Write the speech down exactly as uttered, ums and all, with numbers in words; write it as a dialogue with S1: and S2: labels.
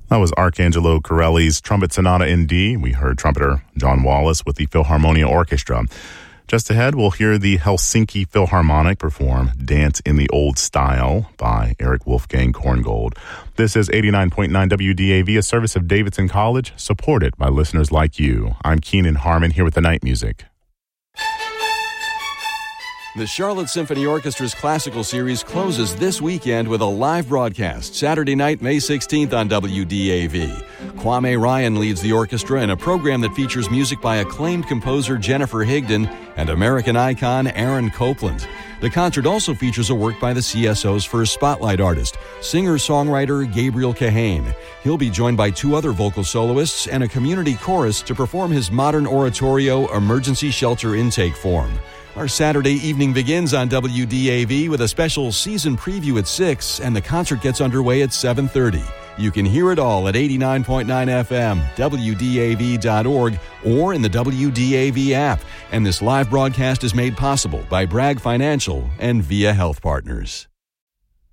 S1: That was Arcangelo Corelli's Trumpet Sonata in D. We heard trumpeter John Wallace with the Philharmonia Orchestra. Just ahead, we'll hear the Helsinki Philharmonic perform Dance in the Old Style by Eric Wolfgang Korngold. This is eighty-nine point nine W D A V, a service of Davidson College, supported by listeners like you. I'm Keenan Harmon here with the night music.
S2: The Charlotte Symphony Orchestra's classical series closes this weekend with a live broadcast, Saturday night, May sixteenth on W D A V. Kwame Ryan leads the orchestra in a program that features music by acclaimed composer Jennifer Higdon and American icon Aaron Copland. The concert also features a work by the C S O's first spotlight artist, singer-songwriter Gabriel Kahane. He'll be joined by two other vocal soloists and a community chorus to perform his modern oratorio, Emergency Shelter Intake Form. Our Saturday evening begins on W D A V with a special season preview at six, and the concert gets underway at seven thirty. You can hear it all at eighty-nine point nine F M, W D A V dot org, or in the W D A V app. And this live broadcast is made possible by Bragg Financial and Via Health Partners.